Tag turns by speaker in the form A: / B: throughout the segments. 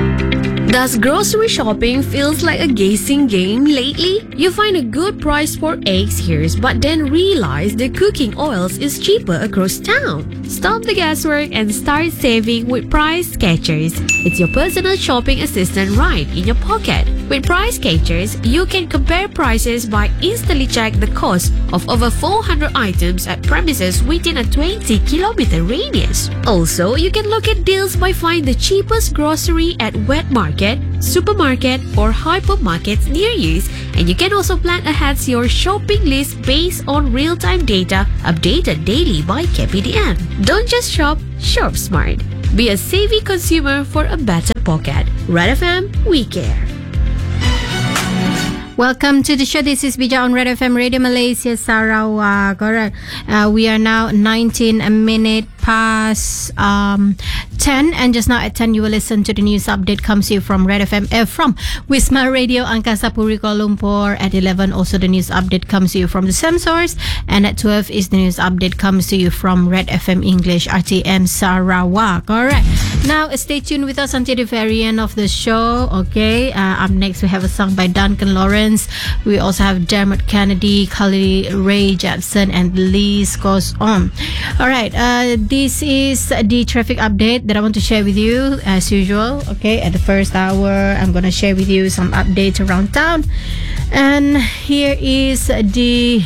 A: Does grocery shopping feels like a guessing game lately? You find a good price for eggs here, but then realize the cooking oils is cheaper across town. Stop the guesswork and start saving with Price Catchers. It's your personal shopping assistant right in your pocket. With Price Catchers, you can compare prices by instantly check the cost of over 400 items at premises within a 20-kilometer radius. Also, you can look at deals by finding the cheapest grocery at wet market, supermarket, or hypermarkets near you. And you can also plan ahead your shopping list based on real-time data updated daily by KPDM. Don't just shop, shop smart. Be a savvy consumer for a better pocket. Red FM, we care.
B: Welcome to the show. This is Bija on Red FM Radio Malaysia Sarawak. Alright, we are now 19 minutes past 10, and just now at 10 you will listen to the news update comes to you from Red FM from Wisma Radio Angkasa Puri Kuala Lumpur. At 11 also the news update comes to you from the same source, and at 12 is the news update comes to you from Red FM English RTM Sarawak. Alright, now stay tuned with us until the very end of the show. Okay, up next we have a song by Duncan Lawrence. We also have Dermot Kennedy, Carly Rae Jepsen, and the list goes on. Alright, this is the traffic update that I want to share with you as usual. Okay, at the first hour I'm gonna share with you some updates around town, and here is the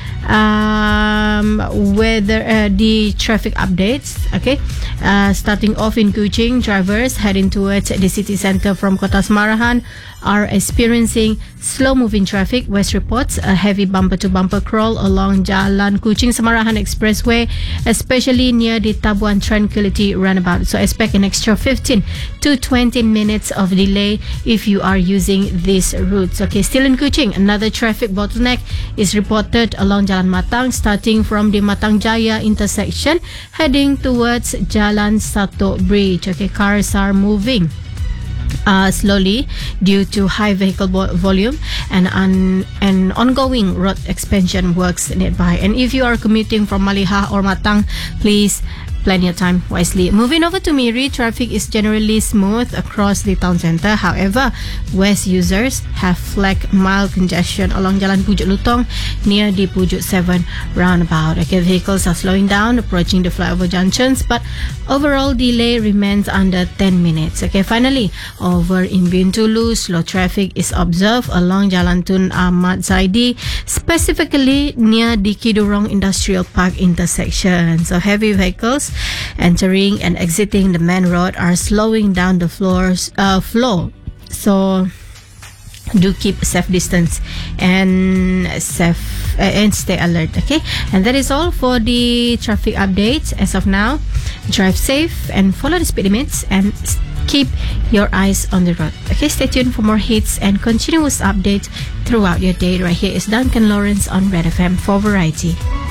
B: weather, the traffic updates. Okay, starting off in Kuching, drivers heading towards the city center from Kota Semarahan are experiencing slow-moving traffic. West reports a heavy bumper-to-bumper crawl along Jalan Kuching Semarahan Expressway, especially near the Tabuan Tranquility roundabout. So expect an extra 15 to 20 minutes of delay if you are using these routes. Okay, still in Kuching, another traffic bottleneck is reported along Jalan Matang, starting from the Matang Jaya intersection, heading towards Jalan Sato Bridge. Okay, cars are moving slowly due to high vehicle volume and ongoing road expansion works nearby. And if you are commuting from Maliha or Matang, please plan your time wisely. Moving over to Miri, traffic is generally smooth across the town centre. However, West users have flagged mild congestion along Jalan Pujuk Lutong near the Pujuk 7 roundabout. Okay, vehicles are slowing down approaching the flyover junctions, but overall delay remains under 10 minutes. Okay, finally, over in Bintulu, slow traffic is observed along Jalan Tun Ahmad Zaidi, specifically near the Kidurong Industrial Park intersection. So heavy vehicles entering and exiting the main road are slowing down the flow. So do keep safe distance and stay alert. Okay, and that is all for the traffic updates as of now. Drive safe and follow the speed limits and keep your eyes on the road. Okay, stay tuned for more hits and continuous updates throughout your day. Right here is Duncan Lawrence on Red FM for Variety.